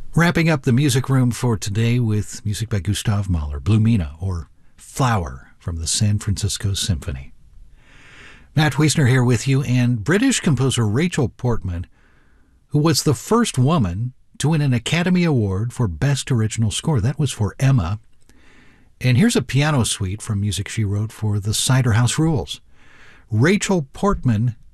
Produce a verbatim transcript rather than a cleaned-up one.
Wrapping up the music room for today with music by Gustav Mahler, Blue Mina, or Flower from the San Francisco Symphony. Matt Wiesner here with you, and British composer Rachel Portman, who was the first woman to win an Academy Award for Best Original Score. That was for Emma. And here's a piano suite from music she wrote for The Cider House Rules. Rachel Portman